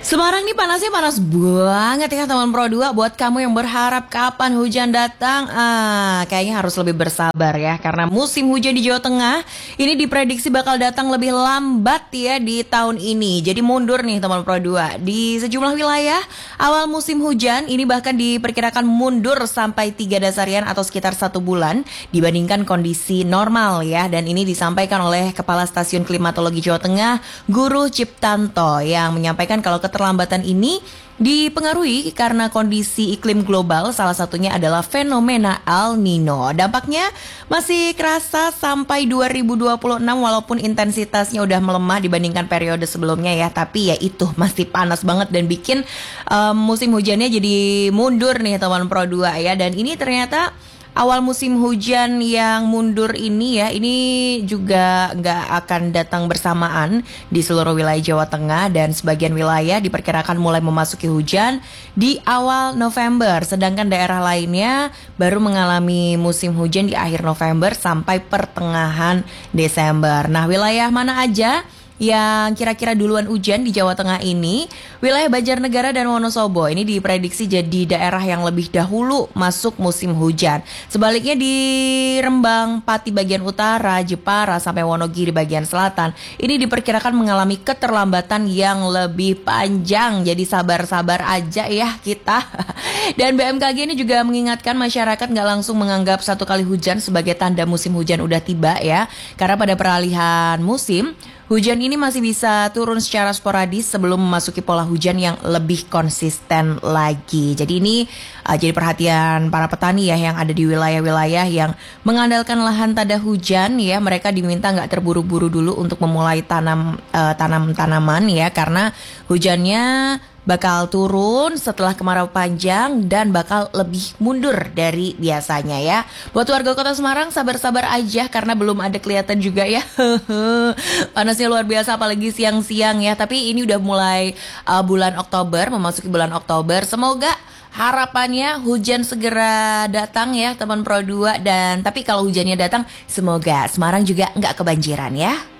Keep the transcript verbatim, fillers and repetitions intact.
Semarang nih panasnya panas banget ya teman Pro dua. Buat kamu yang berharap kapan hujan datang, ah kayaknya harus lebih bersabar ya. Karena musim hujan di Jawa Tengah ini diprediksi bakal datang lebih lambat ya di tahun ini. Jadi mundur nih teman Pro dua. Di sejumlah wilayah awal musim hujan ini bahkan diperkirakan mundur sampai tiga dasarian atau sekitar satu bulan dibandingkan kondisi normal ya. Dan ini disampaikan oleh Kepala Stasiun Klimatologi Jawa Tengah, Guru Ciptanto, yang menyampaikan kalau keterlambatan ini dipengaruhi karena kondisi iklim global, salah satunya adalah fenomena El Nino. Dampaknya masih kerasa sampai dua ribu dua puluh enam walaupun intensitasnya udah melemah dibandingkan periode sebelumnya ya. Tapi ya itu masih panas banget dan bikin um, musim hujannya jadi mundur nih teman Pro dua ya. Dan ini ternyata awal musim hujan yang mundur ini ya, ini juga nggak akan datang bersamaan di seluruh wilayah Jawa Tengah, dan sebagian wilayah diperkirakan mulai memasuki hujan di awal November, sedangkan daerah lainnya baru mengalami musim hujan di akhir November sampai pertengahan Desember. Nah, wilayah mana aja yang kira-kira duluan hujan di Jawa Tengah ini? Wilayah Banjarnegara dan Wonosobo ini diprediksi jadi daerah yang lebih dahulu masuk musim hujan. Sebaliknya di Rembang, Pati bagian utara, Jepara sampai Wonogiri bagian selatan ini diperkirakan mengalami keterlambatan yang lebih panjang. Jadi sabar-sabar aja ya kita. Dan B M K G ini juga mengingatkan masyarakat nggak langsung menganggap satu kali hujan sebagai tanda musim hujan udah tiba ya. Karena pada peralihan musim, hujan ini masih bisa turun secara sporadis sebelum memasuki pola hujan yang lebih konsisten lagi. Jadi ini uh, jadi perhatian para petani ya yang ada di wilayah-wilayah yang mengandalkan lahan tada hujan ya. Mereka diminta nggak terburu-buru dulu untuk memulai tanam uh, tanam-tanaman ya, karena hujannya bakal turun setelah kemarau panjang dan bakal lebih mundur dari biasanya ya. Buat warga Kota Semarang sabar-sabar aja karena belum ada kelihatan juga ya. Panasnya luar biasa apalagi siang-siang ya. Tapi ini udah mulai uh, bulan Oktober, memasuki bulan Oktober. Semoga harapannya hujan segera datang ya teman Pro dua. Dan tapi kalau hujannya datang, semoga Semarang juga nggak kebanjiran ya.